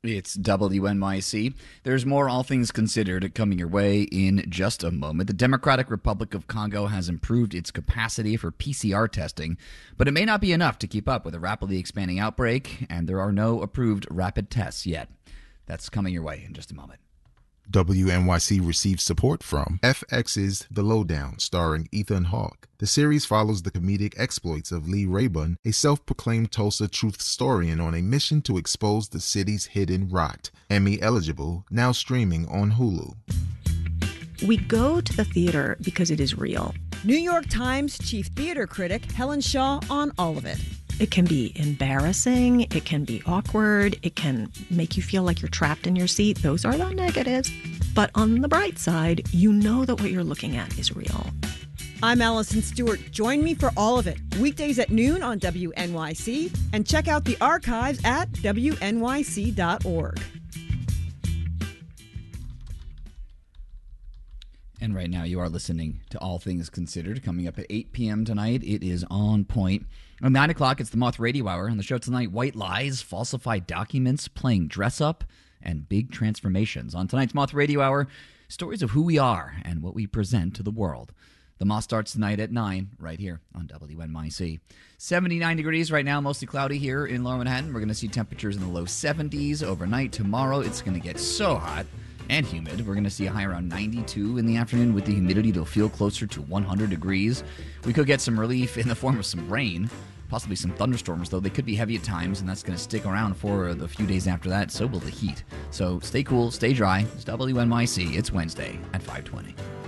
It's WNYC. There's more All Things Considered coming your way in just a moment. The Democratic Republic of Congo has improved its capacity for PCR testing, but it may not be enough to keep up with a rapidly expanding outbreak, and there are no approved rapid tests yet. That's coming your way in just a moment. WNYC receives support from FX's The Lowdown, starring Ethan Hawke. The series follows the comedic exploits of Lee Rayburn, a self-proclaimed Tulsa truth historian on a mission to expose the city's hidden rot. Emmy eligible, now streaming on Hulu. We go to the theater because it is real. New York Times chief theater critic Helen Shaw on all of it. It can be embarrassing, it can be awkward, it can make you feel like you're trapped in your seat. Those are the negatives. But on the bright side, you know that what you're looking at is real. I'm Allison Stewart. Join me for all of it. Weekdays at noon on WNYC. And check out the archives at WNYC.org. And right now you are listening to All Things Considered. Coming up at 8 p.m. tonight, it is On Point. At 9 o'clock, it's the Moth Radio Hour. On the show tonight, white lies, falsified documents, playing dress-up, and big transformations. On tonight's Moth Radio Hour, stories of who we are and what we present to the world. The Moth starts tonight at 9, right here on WNYC. 79 degrees right now, mostly cloudy here in Lower Manhattan. We're going to see temperatures in the low 70s overnight. Tomorrow, it's going to get so hot and humid. We're going to see a high around 92 in the afternoon. With the humidity, it'll feel closer to 100 degrees. We could get some relief in the form of some rain, possibly some thunderstorms, though. They could be heavy at times, and that's going to stick around for the few days after that. So will the heat. So stay cool, stay dry. It's WNYC. It's Wednesday at 5:20.